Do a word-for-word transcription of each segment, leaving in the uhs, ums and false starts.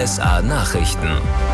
S A Nachrichten.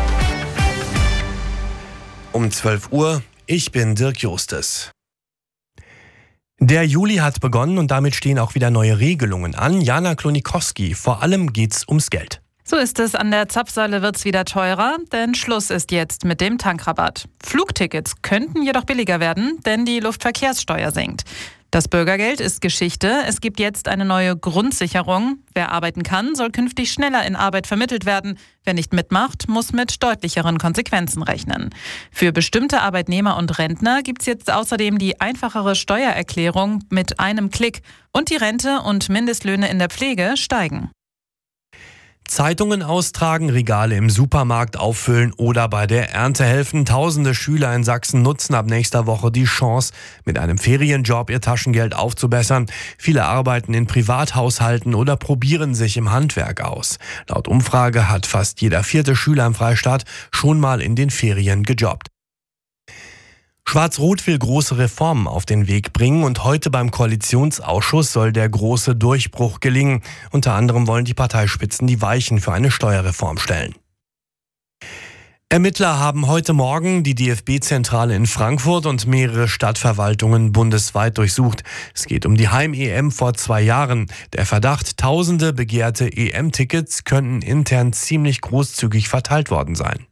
Um zwölf Uhr, ich bin Dirk Justes. Der Juli hat begonnen und damit stehen auch wieder neue Regelungen an. Jana Klonikowski, vor allem geht's ums Geld. So ist es, an der Zapfsäule wird's wieder teurer, denn Schluss ist jetzt mit dem Tankrabatt. Flugtickets könnten jedoch billiger werden, denn die Luftverkehrssteuer sinkt. Das Bürgergeld ist Geschichte. Es gibt jetzt eine neue Grundsicherung. Wer arbeiten kann, soll künftig schneller in Arbeit vermittelt werden. Wer nicht mitmacht, muss mit deutlicheren Konsequenzen rechnen. Für bestimmte Arbeitnehmer und Rentner gibt's jetzt außerdem die einfachere Steuererklärung mit einem Klick. Und die Rente und Mindestlöhne in der Pflege steigen. Zeitungen austragen, Regale im Supermarkt auffüllen oder bei der Ernte helfen. Tausende Schüler in Sachsen nutzen ab nächster Woche die Chance, mit einem Ferienjob ihr Taschengeld aufzubessern. Viele arbeiten in Privathaushalten oder probieren sich im Handwerk aus. Laut Umfrage hat fast jeder vierte Schüler im Freistaat schon mal in den Ferien gejobbt. Schwarz-Rot will große Reformen auf den Weg bringen und heute beim Koalitionsausschuss soll der große Durchbruch gelingen. Unter anderem wollen die Parteispitzen die Weichen für eine Steuerreform stellen. Ermittler haben heute Morgen die D F B-Zentrale in Frankfurt und mehrere Stadtverwaltungen bundesweit durchsucht. Es geht um die Heim-E M vor zwei Jahren. Der Verdacht, tausende begehrte E M-Tickets könnten intern ziemlich großzügig verteilt worden sein.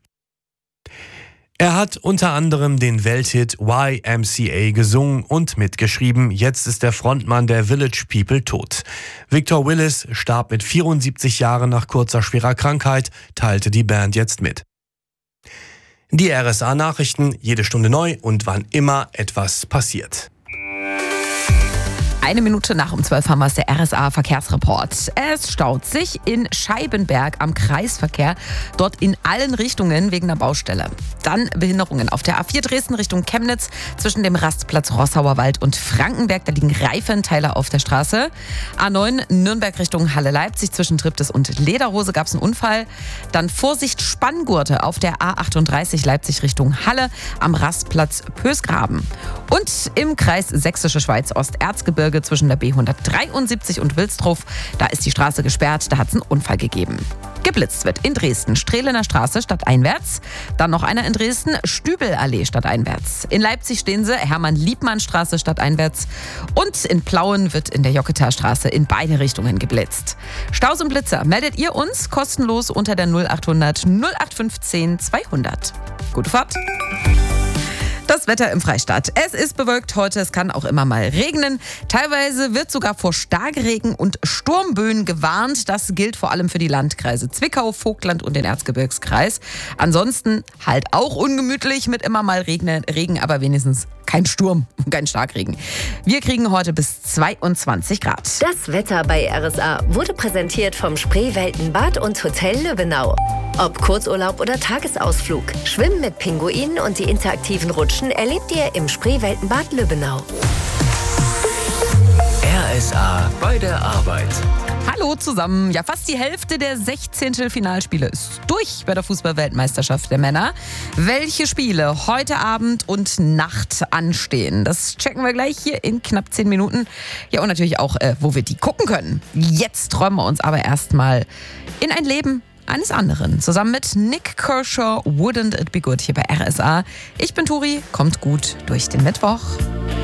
Er hat unter anderem den Welthit Y M C A gesungen und mitgeschrieben. Jetzt ist der Frontmann der Village People tot. Victor Willis starb mit vierundsiebzig Jahren nach kurzer schwerer Krankheit, teilte die Band jetzt mit. Die R S A-Nachrichten, jede Stunde neu und wann immer etwas passiert. Eine Minute nach um zwölf haben wir es, der R S A-Verkehrsreport. Es staut sich in Scheibenberg am Kreisverkehr, dort in allen Richtungen wegen der Baustelle. Dann Behinderungen auf der A vier Dresden Richtung Chemnitz zwischen dem Rastplatz Rossauer Wald und Frankenberg. Da liegen Reifenteile auf der Straße. A neun Nürnberg Richtung Halle-Leipzig zwischen Triptis und Lederhose gab es einen Unfall. Dann Vorsicht Spanngurte auf der A achtunddreißig Leipzig Richtung Halle am Rastplatz Pösgraben. Und im Kreis Sächsische Schweiz Osterzgebirge zwischen der B hundertdreiundsiebzig und Wilsdruf. Da ist die Straße gesperrt, da hat es einen Unfall gegeben. Geblitzt wird in Dresden Strehlener Straße stadteinwärts. Dann noch einer in Dresden Stübelallee stadteinwärts. In Leipzig stehen sie Hermann-Liebmann-Straße stadteinwärts. Und in Plauen wird in der Jokketer Straße in beide Richtungen geblitzt. Staus und Blitzer meldet ihr uns kostenlos unter der null achthundert null acht fünfzehn zweihundert. Gute Fahrt! Das Wetter im Freistaat. Es ist bewölkt heute, es kann auch immer mal regnen. Teilweise wird sogar vor Starkregen und Sturmböen gewarnt. Das gilt vor allem für die Landkreise Zwickau, Vogtland und den Erzgebirgskreis. Ansonsten halt auch ungemütlich mit immer mal Regen, Regen, aber wenigstens kein Sturm, kein Starkregen. Wir kriegen heute bis zweiundzwanzig Grad. Das Wetter bei R S A wurde präsentiert vom Spreeweltenbad und Hotel Löbenau. Ob Kurzurlaub oder Tagesausflug, Schwimmen mit Pinguinen und die interaktiven Rutschen erlebt ihr im Spreeweltenbad Löbenau. R S A bei der Arbeit. Hallo zusammen. Ja, fast die Hälfte der sechzehnten Finalspiele ist durch bei der Fußball-Weltmeisterschaft der Männer. Welche Spiele heute Abend und Nacht anstehen, das checken wir gleich hier in knapp zehn Minuten. Ja, und natürlich auch, äh, wo wir die gucken können. Jetzt träumen wir uns aber erstmal in ein Leben eines anderen. Zusammen mit Nick Kershaw, Wouldn't It Be Good hier bei R S A. Ich bin Turi, kommt gut durch den Mittwoch.